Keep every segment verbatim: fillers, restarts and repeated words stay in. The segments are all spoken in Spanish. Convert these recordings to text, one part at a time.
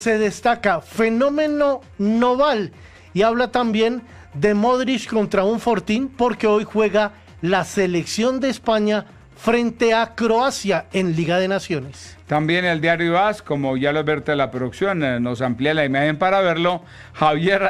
Se destaca fenómeno Noval y habla también de Modric contra un Fortín porque hoy juega la selección de España frente a Croacia en Liga de Naciones. También el diario AS, como ya lo advierte la producción, eh, nos amplía la imagen para verlo. Javier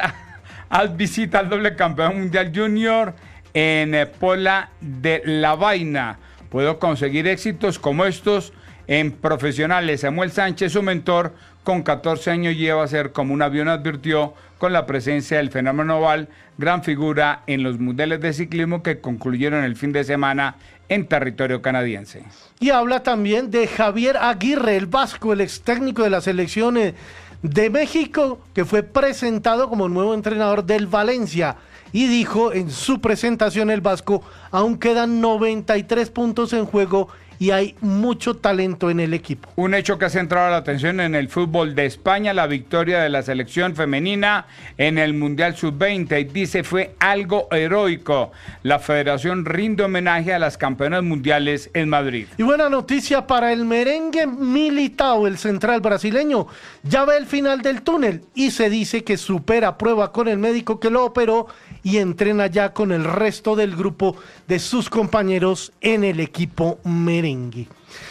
AS visita al doble campeón mundial junior en eh, Pola de la Vaina. Puedo conseguir éxitos como estos en profesionales. Samuel Sánchez, su mentor, con catorce años lleva a ser como un avión, advirtió, con la presencia del fenómeno Noval, gran figura en los mundiales de ciclismo que concluyeron el fin de semana en territorio canadiense. Y habla también de Javier Aguirre, el vasco, el ex técnico de la selección de México, que fue presentado como nuevo entrenador del Valencia. Y dijo en su presentación el vasco, aún quedan noventa y tres puntos en juego y hay mucho talento en el equipo. Un hecho que ha centrado la atención en el fútbol de España, la victoria de la selección femenina en el Mundial sub veinte, y dice fue algo heroico. La federación rinde homenaje a las campeonas mundiales en Madrid. Y buena noticia para el merengue Militao, el central brasileño, ya ve el final del túnel y se dice que supera prueba con el médico que lo operó y entrena ya con el resto del grupo de sus compañeros en el equipo merengue.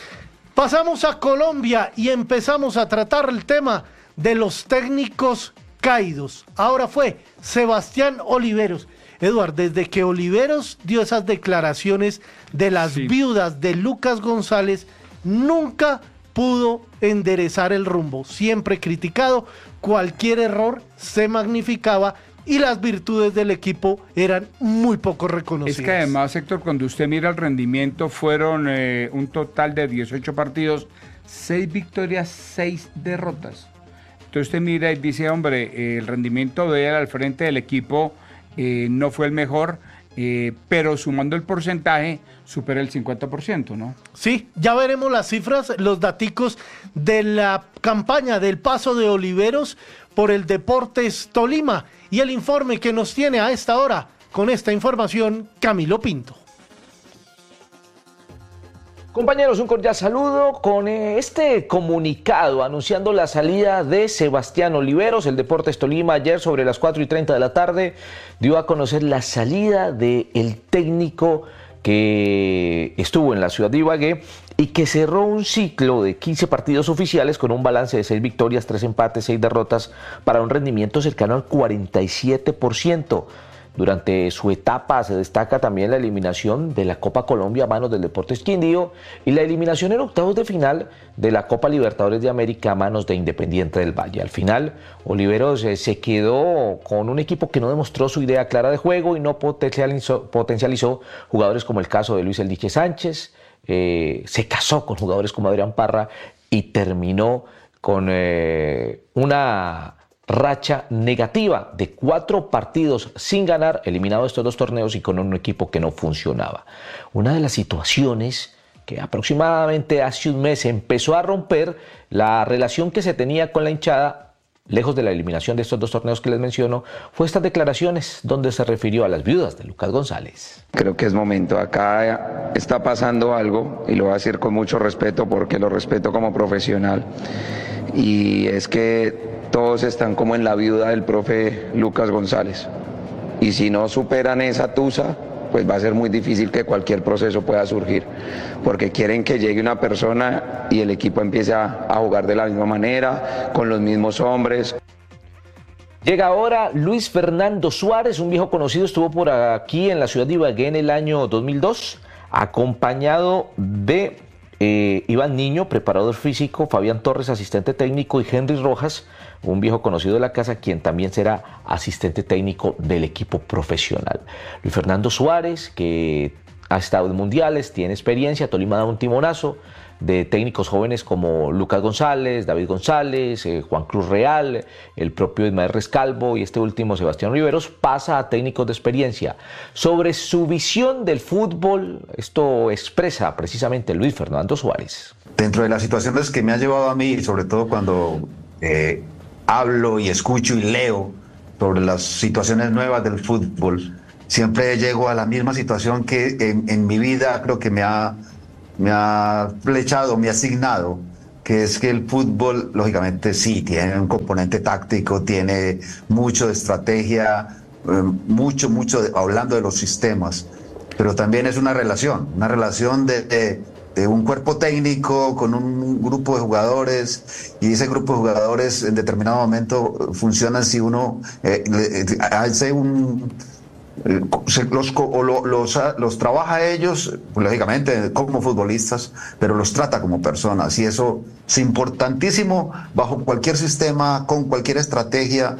Pasamos a Colombia y empezamos a tratar el tema de los técnicos caídos. Ahora fue Sebastián Oliveros. Eduard, desde que Oliveros dio esas declaraciones de las sí. viudas de Lucas González, nunca pudo enderezar el rumbo. Siempre criticado, cualquier error se magnificaba y las virtudes del equipo eran muy poco reconocidas. Es que además, Héctor, cuando usted mira el rendimiento, fueron eh, un total de dieciocho partidos, seis victorias, seis derrotas. Entonces usted mira y dice, hombre, eh, el rendimiento de él al frente del equipo eh, no fue el mejor, eh, pero sumando el porcentaje, supera el cincuenta por ciento, ¿no? Sí, ya veremos las cifras, los daticos de la campaña del paso de Oliveros por el Deportes Tolima. Y el informe que nos tiene a esta hora, con esta información, Camilo Pinto. Compañeros, un cordial saludo con este comunicado anunciando la salida de Sebastián Oliveros. El Deportes Tolima ayer sobre las cuatro y treinta de la tarde dio a conocer la salida del técnico que estuvo en la ciudad de Ibagué y que cerró un ciclo de quince partidos oficiales con un balance de seis victorias, tres empates, seis derrotas para un rendimiento cercano al cuarenta y siete por ciento. Durante su etapa se destaca también la eliminación de la Copa Colombia a manos del Deportes Quindío y la eliminación en octavos de final de la Copa Libertadores de América a manos de Independiente del Valle. Al final, Oliveros eh, se quedó con un equipo que no demostró su idea clara de juego y no potencializó, potencializó jugadores como el caso de Luis Eldiche Sánchez, eh, se casó con jugadores como Adrián Parra y terminó con eh, una racha negativa de cuatro partidos sin ganar, eliminado estos dos torneos y con un equipo que no funcionaba. Una de las situaciones que aproximadamente hace un mes empezó a romper la relación que se tenía con la hinchada, lejos de la eliminación de estos dos torneos que les menciono, fue estas declaraciones donde se refirió a las viudas de Lucas González. Creo que es momento, acá está pasando algo y lo voy a decir con mucho respeto porque lo respeto como profesional, y es que todos están como en la viuda del profe Lucas González, y si no superan esa tusa, pues va a ser muy difícil que cualquier proceso pueda surgir, porque quieren que llegue una persona y el equipo empiece a, a jugar de la misma manera, con los mismos hombres. Llega ahora Luis Fernando Suárez, un viejo conocido, estuvo por aquí en la ciudad de Ibagué en el año dos mil dos, acompañado de eh, Iván Niño, preparador físico, Fabián Torres, asistente técnico, y Henry Rojas, un viejo conocido de la casa, quien también será asistente técnico del equipo profesional. Luis Fernando Suárez, que ha estado en mundiales, tiene experiencia. Tolima da un timonazo de técnicos jóvenes como Lucas González, David González, eh, Juan Cruz Real, el propio Ismael Rescalvo y este último Sebastián Oliveros, pasa a técnicos de experiencia. Sobre su visión del fútbol, esto expresa precisamente Luis Fernando Suárez. Dentro de las situaciones que me ha llevado a mí, sobre todo cuando eh, hablo y escucho y leo sobre las situaciones nuevas del fútbol, siempre llego a la misma situación que en, en mi vida creo que me ha, me ha flechado, me ha asignado que es que el fútbol, lógicamente, sí, tiene un componente táctico, tiene mucho de estrategia, eh, mucho, mucho, de, hablando de los sistemas, pero también es una relación, una relación de, de, de un cuerpo técnico con un grupo de jugadores, y ese grupo de jugadores en determinado momento funcionan si uno eh, le, hace un... Los, o lo, los, los trabaja a ellos, pues, lógicamente, como futbolistas, pero los trata como personas, y eso es importantísimo bajo cualquier sistema, con cualquier estrategia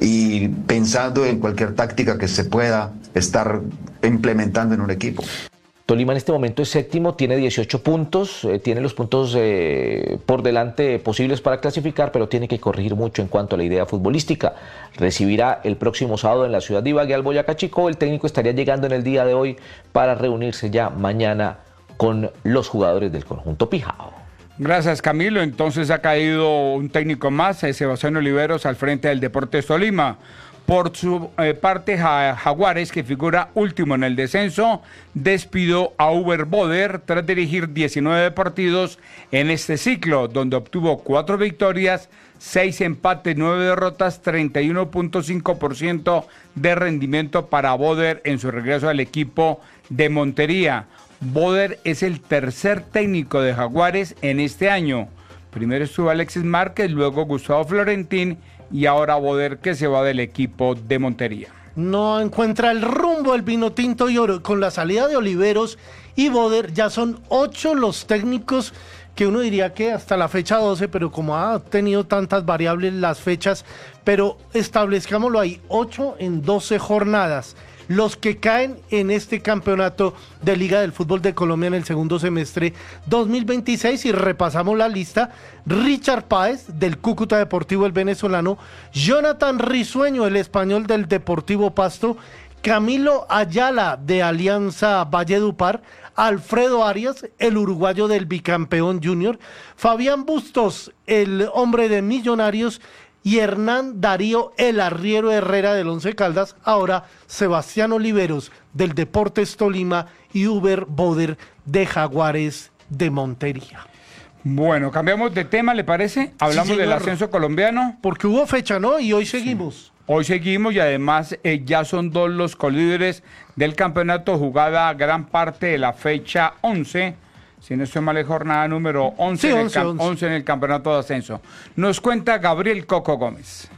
y pensando en cualquier táctica que se pueda estar implementando en un equipo. Tolima en este momento es séptimo, tiene dieciocho puntos, eh, tiene los puntos eh, por delante posibles para clasificar, pero tiene que corregir mucho en cuanto a la idea futbolística. Recibirá el próximo sábado en la ciudad de Ibagué al Boyacá Chico. El técnico estaría llegando en el día de hoy para reunirse ya mañana con los jugadores del conjunto Pijao. Gracias, Camilo. Entonces ha caído un técnico más, Sebastián Oliveros, al frente del Deportes Tolima. Por su eh, parte, Jaguares, que figura último en el descenso, despidió a Uber Boder tras dirigir diecinueve partidos en este ciclo, donde obtuvo cuatro victorias, seis empates, nueve derrotas, treinta y uno punto cinco por ciento de rendimiento para Boder en su regreso al equipo de Montería. Boder es el tercer técnico de Jaguares en este año. Primero estuvo Alexis Márquez, luego Gustavo Florentín, y ahora Boder, que se va del equipo de Montería. No encuentra el rumbo el vino tinto y oro. Con la salida de Oliveros y Boder ya son ocho los técnicos que uno diría que hasta la fecha doce, pero como ha tenido tantas variables las fechas, pero establezcámoslo ahí, ocho en doce jornadas. Los que caen en este campeonato de Liga del Fútbol de Colombia en el segundo semestre dos mil veintiséis, y repasamos la lista: Richard Páez del Cúcuta Deportivo, el venezolano; Jonathan Risueño, el español del Deportivo Pasto; Camilo Ayala de Alianza Valledupar; Alfredo Arias, el uruguayo del bicampeón Junior; Fabián Bustos, el hombre de Millonarios; y Hernán Darío el Arriero Herrera del Once Caldas. Ahora Sebastián Oliveros del Deportes Tolima y Uber Boder de Jaguares de Montería. Bueno, cambiamos de tema, ¿le parece? Hablamos sí, del ascenso colombiano. Porque hubo fecha, ¿no? Y hoy seguimos. Sí. Hoy seguimos, y además eh, ya son dos los colíderes del campeonato, jugada gran parte de la fecha once. Si no estoy mal, es jornada número once, sí, en once, el once. once en el campeonato de ascenso. Nos cuenta Gabriel Coco Gómez.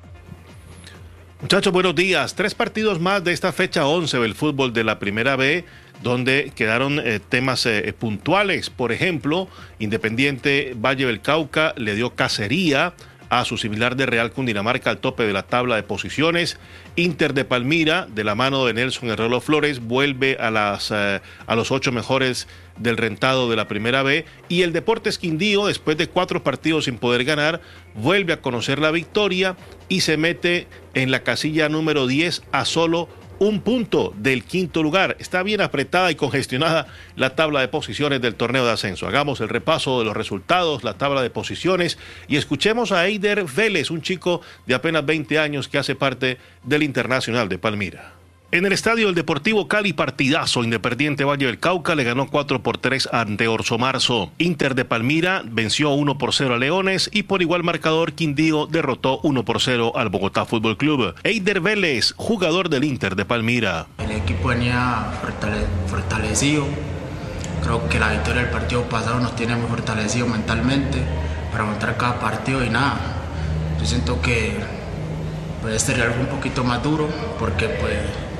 Muchachos, buenos días. Tres partidos más de esta fecha once del fútbol de la Primera B, donde quedaron eh, temas eh, puntuales. Por ejemplo, Independiente Valle del Cauca le dio cacería a su similar de Real Cundinamarca al tope de la tabla de posiciones. Inter de Palmira, de la mano de Nelson Herrero Flores, vuelve a, las, eh, a los ocho mejores del rentado de la Primera B. Y el Deportes Quindío, después de cuatro partidos sin poder ganar, vuelve a conocer la victoria y se mete en la casilla número diez a solo un punto del quinto lugar. Está bien apretada y congestionada la tabla de posiciones del torneo de ascenso. Hagamos el repaso de los resultados, la tabla de posiciones, y escuchemos a Eider Vélez, un chico de apenas veinte años que hace parte del Internacional de Palmira. En el estadio del Deportivo Cali, partidazo. Independiente Valle del Cauca le ganó cuatro por tres ante Orso Marzo. Inter de Palmira venció uno por cero a Leones, y por igual marcador Quindío derrotó uno por cero al Bogotá Fútbol Club. Eider Vélez, jugador del Inter de Palmira. El equipo venía fortale- fortalecido. Creo que la victoria del partido pasado nos tiene muy fortalecido mentalmente para montar cada partido, y nada, yo siento que puede ser algo un poquito más duro porque pues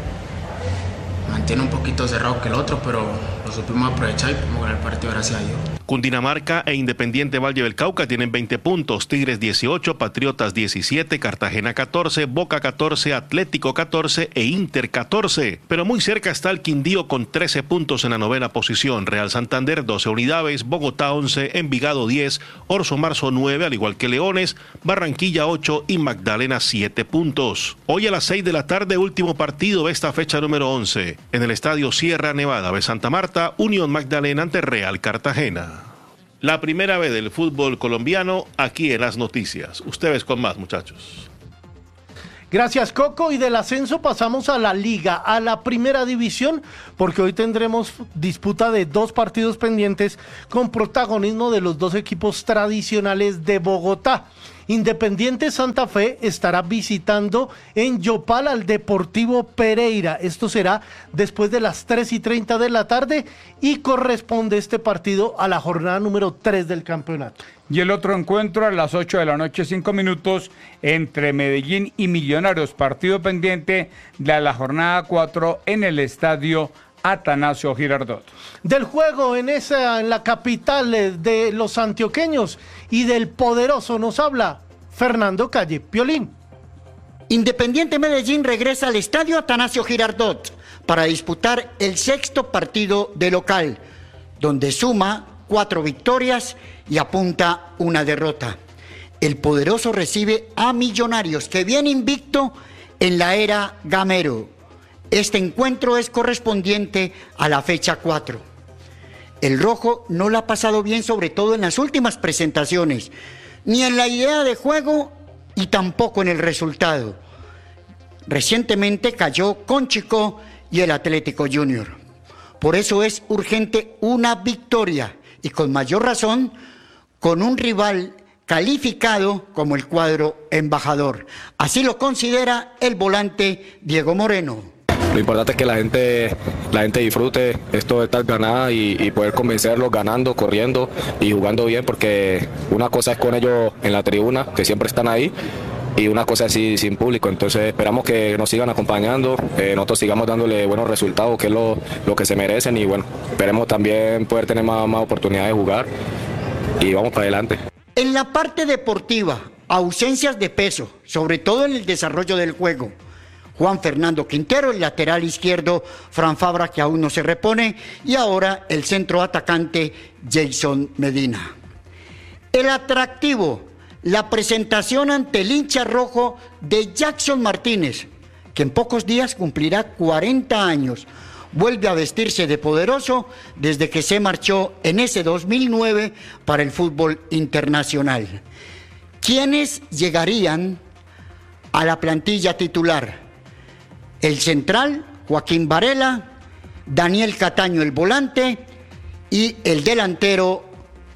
mantiene un poquito cerrado que el otro, pero lo supimos aprovechar y pudimos ganar el partido, gracias a Dios. Cundinamarca e Independiente Valle del Cauca tienen veinte puntos, Tigres dieciocho, Patriotas diecisiete, Cartagena catorce, Boca catorce, Atlético catorce e Inter catorce. Pero muy cerca está el Quindío con trece puntos en la novena posición, Real Santander doce unidades, Bogotá once, Envigado diez, Orso Marzo nueve, al igual que Leones, Barranquilla ocho y Magdalena siete puntos. Hoy a las seis de la tarde, último partido de esta fecha número once. En el estadio Sierra Nevada de Santa Marta, Unión Magdalena ante Real Cartagena. La Primera vez del fútbol colombiano aquí en las noticias. Ustedes con más, muchachos. Gracias, Coco. Y del ascenso pasamos a la Liga, a la Primera División, porque hoy tendremos disputa de dos partidos pendientes con protagonismo de los dos equipos tradicionales de Bogotá. Independiente Santa Fe estará visitando en Yopal al Deportivo Pereira. Esto será después de las tres y treinta de la tarde y corresponde este partido a la jornada número tres del campeonato. Y el otro encuentro a las ocho de la noche, cinco minutos, entre Medellín y Millonarios, partido pendiente de la jornada cuatro en el estadio Atanasio Girardot. Del juego en esa en la capital de los antioqueños y del poderoso nos habla Fernando Calle Piolín. Independiente Medellín regresa al estadio Atanasio Girardot para disputar el sexto partido de local, donde suma cuatro victorias y apunta una derrota. El poderoso recibe a Millonarios, que viene invicto en la era Gamero. Este encuentro es correspondiente a la fecha cuatro. El rojo no la ha pasado bien, sobre todo en las últimas presentaciones, ni en la idea de juego y tampoco en el resultado. Recientemente cayó con Chico y el Atlético Junior. Por eso es urgente una victoria y con mayor razón con un rival calificado como el cuadro embajador. Así lo considera el volante Diego Moreno. Lo importante es que la gente, la gente disfrute esto de estar ganada y, y poder convencerlos ganando, corriendo y jugando bien, porque una cosa es con ellos en la tribuna, que siempre están ahí, y una cosa así sin público. Entonces esperamos que nos sigan acompañando, eh, nosotros sigamos dándole buenos resultados, que es lo, lo que se merecen, y bueno, esperemos también poder tener más, más oportunidades de jugar y vamos para adelante. En la parte deportiva, ausencias de peso, sobre todo en el desarrollo del juego. Juan Fernando Quintero, el lateral izquierdo, Fran Fabra, que aún no se repone, y ahora el centro atacante Jason Medina. El atractivo, la presentación ante el hincha rojo de Jackson Martínez, que en pocos días cumplirá cuarenta años. Vuelve a vestirse de poderoso desde que se marchó en ese dos mil nueve para el fútbol internacional. ¿Quiénes llegarían a la plantilla titular? El central, Joaquín Varela, Daniel Cataño, el volante, y el delantero,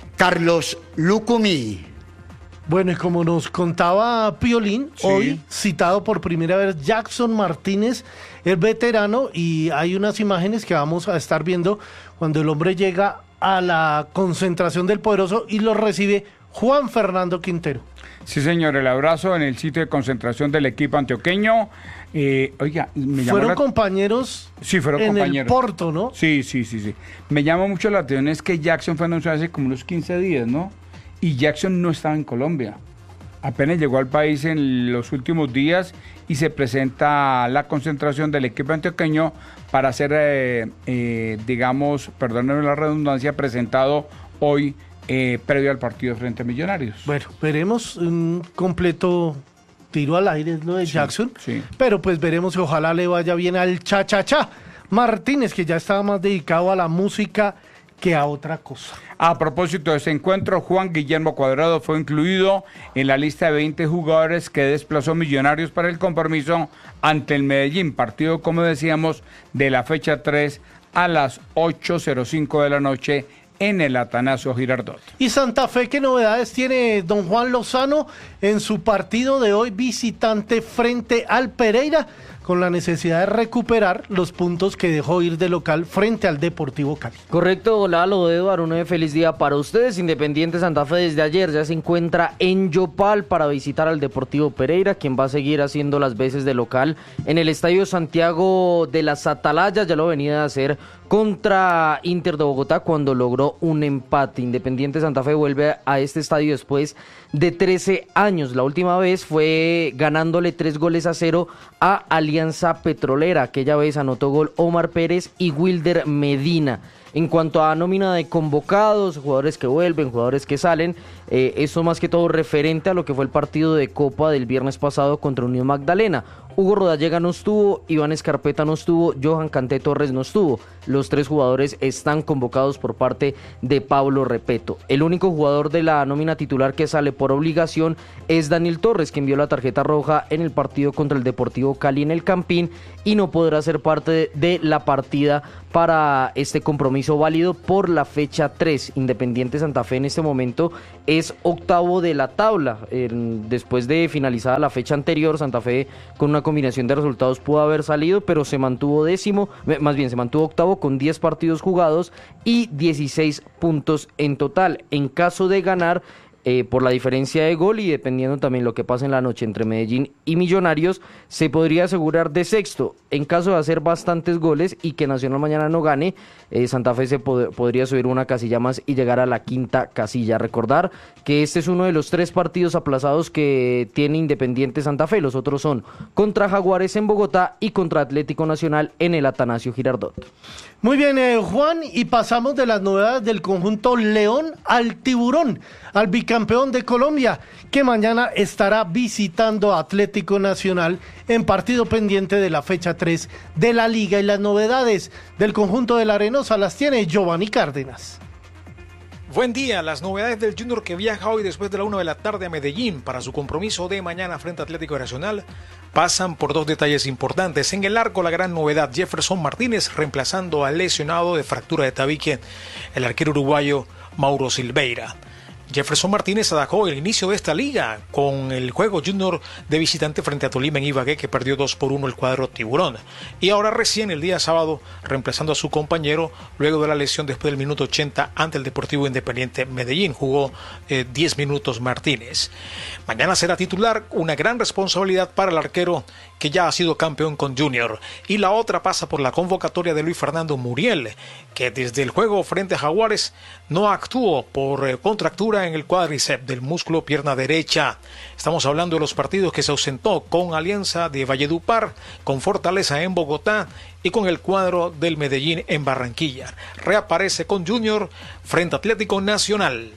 Carlos Lucumí. Bueno, y como nos contaba Piolín, sí. Hoy citado por primera vez Jackson Martínez, el veterano, y hay unas imágenes que vamos a estar viendo cuando el hombre llega a la concentración del poderoso y lo recibe Juan Fernando Quintero. Sí, señor, el abrazo en el sitio de concentración del equipo antioqueño. Eh, oiga, me llamó Fueron la... compañeros sí, fueron en compañeros. el Porto, ¿no? Sí, sí, sí, sí. Me llama mucho la atención es que Jackson fue anunciado hace como unos quince días, ¿no? Y Jackson no estaba en Colombia. Apenas llegó al país en los últimos días y se presenta a la concentración del equipo antioqueño para ser, eh, eh, digamos, perdónenme la redundancia, presentado hoy eh, previo al partido frente a Millonarios. Bueno, veremos un completo tiro al aire, es lo de Sí, Jackson, sí. pero pues veremos y ojalá le vaya bien al cha-cha-cha Martínez, que ya estaba más dedicado a la música que a otra cosa. A propósito de ese encuentro, Juan Guillermo Cuadrado fue incluido en la lista de veinte jugadores que desplazó Millonarios para el compromiso ante el Medellín, partido, como decíamos, de la fecha tres a las ocho cero cinco de la noche en el Atanasio Girardot. Y Santa Fe, ¿qué novedades tiene don Juan Lozano en su partido de hoy visitante frente al Pereira, con la necesidad de recuperar los puntos que dejó ir de local frente al Deportivo Cali? Correcto, Lalo, Eduardo, un feliz día para ustedes. Independiente Santa Fe desde ayer ya se encuentra en Yopal para visitar al Deportivo Pereira, quien va a seguir haciendo las veces de local en el Estadio Santiago de las Atalayas. Ya lo venía a hacer contra Inter de Bogotá cuando logró un empate. Independiente Santa Fe vuelve a este estadio después de trece años. La última vez fue ganándole tres goles a cero a Alianza Petrolera. Aquella vez anotó gol Omar Pérez y Wilder Medina. En cuanto a nómina de convocados, jugadores que vuelven, jugadores que salen, eh, eso más que todo referente a lo que fue el partido de Copa del viernes pasado contra Unión Magdalena. Hugo Rodallega no estuvo, Iván Escarpeta no estuvo, Johan Canté Torres no estuvo. Los tres jugadores están convocados por parte de Pablo Repeto. El único jugador de la nómina titular que sale por obligación es Daniel Torres, que envió la tarjeta roja en el partido contra el Deportivo Cali en el Campín y no podrá ser parte de la partida para este compromiso válido por la fecha tres. Independiente Santa Fe en este momento es octavo de la tabla. En, después de finalizada la fecha anterior, Santa Fe con una combinación de resultados pudo haber salido, pero se mantuvo décimo, más bien se mantuvo octavo con diez partidos jugados y dieciséis puntos en total. En caso de ganar, Eh, por la diferencia de gol y dependiendo también lo que pase en la noche entre Medellín y Millonarios, se podría asegurar de sexto. En caso de hacer bastantes goles y que Nacional mañana no gane, eh, Santa Fe se pod- podría subir una casilla más y llegar a la quinta casilla. Recordar que este es uno de los tres partidos aplazados que tiene Independiente Santa Fe. Los otros son contra Jaguares en Bogotá y contra Atlético Nacional en el Atanasio Girardot. Muy bien, eh, Juan, y pasamos de las novedades del conjunto León al Tiburón, al bicampeón de Colombia, que mañana estará visitando a Atlético Nacional en partido pendiente de la fecha tres de la Liga. Y las novedades del conjunto de la Arenosa las tiene Giovanni Cárdenas. Buen día, las novedades del Junior que viaja hoy después de la una de la tarde a Medellín para su compromiso de mañana frente a Atlético Nacional pasan por dos detalles importantes. En el arco la gran novedad, Jefferson Martínez reemplazando al lesionado de fractura de tabique, el arquero uruguayo Mauro Silveira. Jefferson Martínez atajó el inicio de esta liga con el juego Junior de visitante frente a Tolima en Ibagué, que perdió dos por uno el cuadro Tiburón. Y ahora recién el día sábado reemplazando a su compañero luego de la lesión después del minuto ochenta ante el Deportivo Independiente Medellín. Jugó eh, diez minutos Martínez. Mañana será titular, una gran responsabilidad para el arquero que ya ha sido campeón con Junior. Y la otra pasa por la convocatoria de Luis Fernando Muriel, que desde el juego frente a Jaguares no actuó por eh, contractura en el cuádriceps del músculo pierna derecha. Estamos hablando de los partidos que se ausentó con Alianza de Valledupar, con Fortaleza en Bogotá y con el cuadro del Medellín en Barranquilla. Reaparece con Junior frente a Atlético Nacional.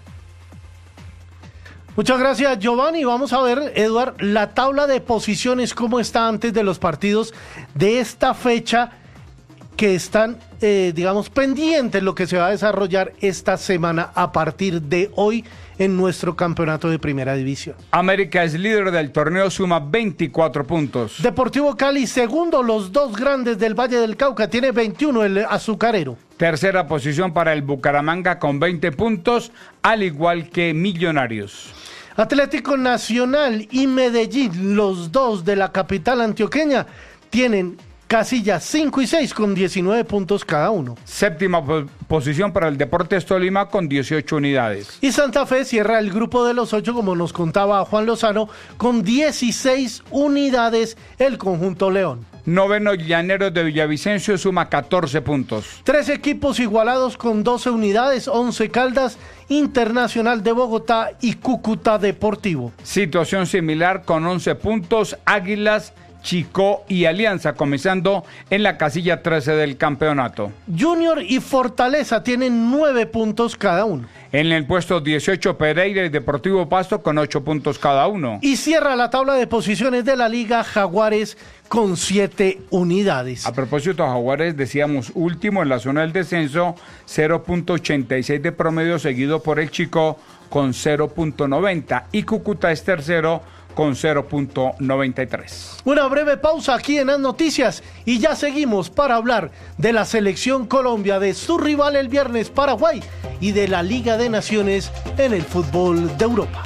Muchas gracias, Giovanni. Vamos a ver, Eduard, la tabla de posiciones, cómo está antes de los partidos de esta fecha que están, eh, digamos, pendientes lo que se va a desarrollar esta semana a partir de hoy en nuestro campeonato de primera división. América es líder del torneo, suma veinticuatro puntos. Deportivo Cali, segundo, los dos grandes del Valle del Cauca, tiene veintiuno el azucarero. Tercera posición para el Bucaramanga con veinte puntos, al igual que Millonarios. Atlético Nacional y Medellín, los dos de la capital antioqueña, tienen casillas cinco y seis con diecinueve puntos cada uno. Séptima po- posición para el Deportes Tolima con dieciocho unidades. Y Santa Fe cierra el grupo de los ocho, como nos contaba Juan Lozano, con dieciséis unidades el conjunto León. Noveno, Llaneros de Villavicencio, suma catorce puntos. Tres equipos igualados con doce unidades, once Caldas, Internacional de Bogotá y Cúcuta Deportivo. Situación similar con once puntos, Águilas, Chicó y Alianza, comenzando en la casilla trece del campeonato. Junior y Fortaleza tienen nueve puntos cada uno. En el puesto dieciocho, Pereira y Deportivo Pasto con ocho puntos cada uno. Y cierra la tabla de posiciones de la liga Jaguares con siete unidades. A propósito, Jaguares, decíamos, último en la zona del descenso, cero punto ochenta y seis de promedio, seguido por el Chicó con cero punto noventa. Y Cúcuta es tercero con cero punto noventa y tres. Una breve pausa aquí en las noticias y ya seguimos para hablar de la selección Colombia, de su rival el viernes Paraguay y de la Liga de Naciones en el fútbol de Europa.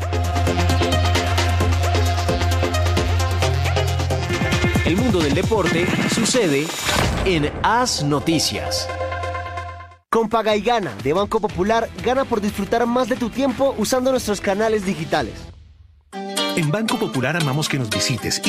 El mundo del deporte sucede en As Noticias. Con Paga y Gana de Banco Popular, gana por disfrutar más de tu tiempo usando nuestros canales digitales. En Banco Popular amamos que nos visites y